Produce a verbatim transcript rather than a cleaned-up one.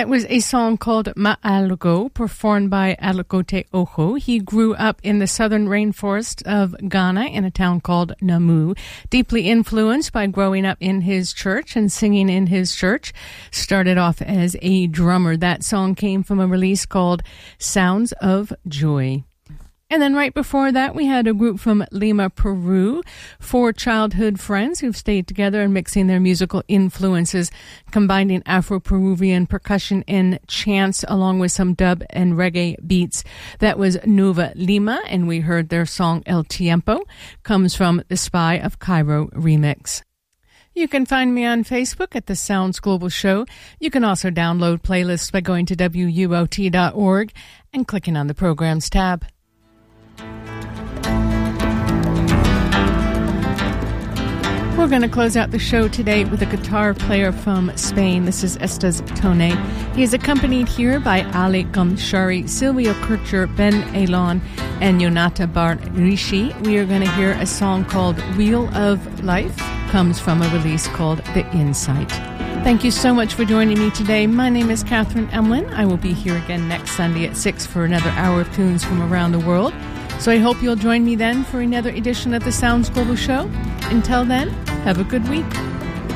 That was a song called Ma'alogo, performed by Alagote Oho. He grew up in the southern rainforest of Ghana in a town called Namu, deeply influenced by growing up in his church and singing in his church. Started off as a drummer. That song came from a release called Sounds of Joy. And then right before that, we had a group from Lima, Peru, four childhood friends who've stayed together and mixing their musical influences, combining Afro-Peruvian percussion and chants along with some dub and reggae beats. That was Nueva Lima, and we heard their song El Tiempo, comes from the Spy of Cairo remix. You can find me on Facebook at the Sounds Global Show. You can also download playlists by going to W U O T dot org and clicking on the Programs tab. We're going to close out the show today with a guitar player from Spain. This is Estes Tone. He is accompanied here by Ali Ghamshari, Silvio Kircher, Ben Elon, and Yonata Bar Rishi. We are going to hear a song called Wheel of Life. Comes from a release called The Insight. Thank you so much for joining me today. My name is Catherine Emlin. I will be here again next Sunday at six for another hour of tunes from around the world. So I hope you'll join me then for another edition of the Sounds Global Show. Until then, have a good week.